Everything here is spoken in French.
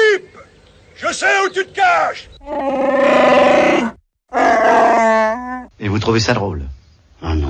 Philippe! Je sais où tu te caches! Et vous trouvez ça drôle? Ah non.